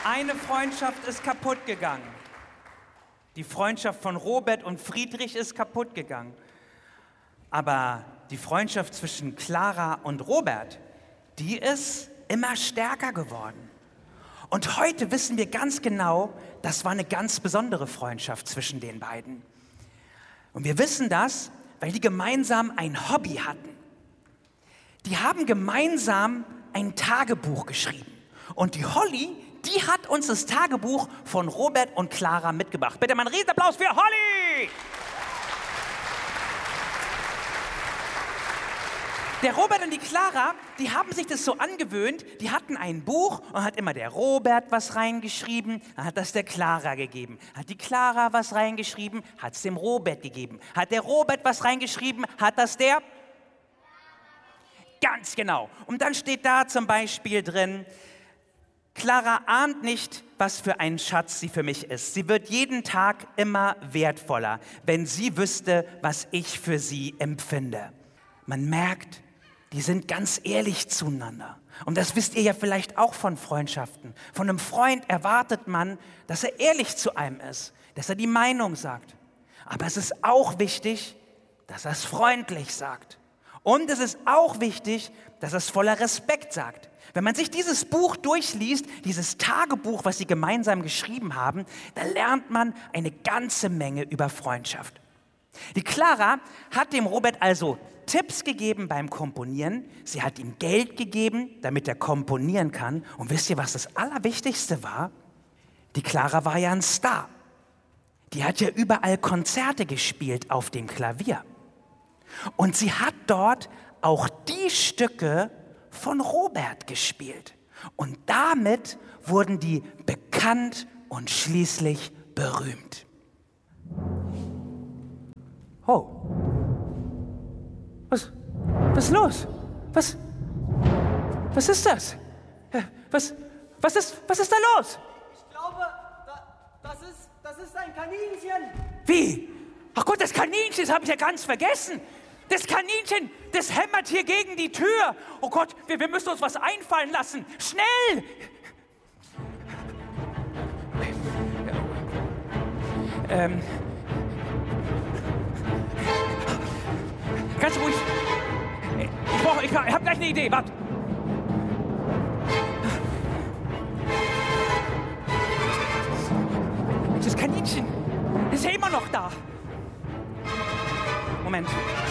Eine Freundschaft ist kaputt gegangen. Die Freundschaft von Robert und Friedrich ist kaputt gegangen. Aber die Freundschaft zwischen Clara und Robert, die ist immer stärker geworden. Und heute wissen wir ganz genau, das war eine ganz besondere Freundschaft zwischen den beiden. Und wir wissen das, weil die gemeinsam ein Hobby hatten. Die haben gemeinsam ein Tagebuch geschrieben. Und die Holly, die hat uns das Tagebuch von Robert und Clara mitgebracht. Bitte mal einen Riesenapplaus für Holly! Der Robert und die Clara, die haben sich das so angewöhnt, die hatten ein Buch und hat immer der Robert was reingeschrieben, dann hat das der Clara gegeben. Hat die Clara was reingeschrieben, hat es dem Robert gegeben. Hat der Robert was reingeschrieben, hat das der... Ganz genau. Und dann steht da zum Beispiel drin, Clara ahnt nicht, was für ein Schatz sie für mich ist. Sie wird jeden Tag immer wertvoller, wenn sie wüsste, was ich für sie empfinde. Man merkt, die sind ganz ehrlich zueinander. Und das wisst ihr ja vielleicht auch von Freundschaften. Von einem Freund erwartet man, dass er ehrlich zu einem ist, dass er die Meinung sagt. Aber es ist auch wichtig, dass er es freundlich sagt. Und es ist auch wichtig, dass er es voller Respekt sagt. Wenn man sich dieses Buch durchliest, dieses Tagebuch, was sie gemeinsam geschrieben haben, da lernt man eine ganze Menge über Freundschaft. Die Clara hat dem Robert also Tipps gegeben beim Komponieren. Sie hat ihm Geld gegeben, damit er komponieren kann. Und wisst ihr, was das Allerwichtigste war? Die Clara war ja ein Star. Die hat ja überall Konzerte gespielt auf dem Klavier. Und sie hat dort auch die Stücke von Robert gespielt. Und damit wurden die bekannt und schließlich berühmt. Oh. Was ist los? Was ist das? Was ist da los? Ich glaube, das ist ein Kaninchen. Wie? Ach Gott, das Kaninchen, das habe ich ja ganz vergessen. Das Kaninchen, das hämmert hier gegen die Tür. Oh Gott, wir müssen uns was einfallen lassen. Schnell! Ganz ruhig. Ich habe gleich eine Idee. Warte. Das Kaninchen ist ja immer noch da. Moment.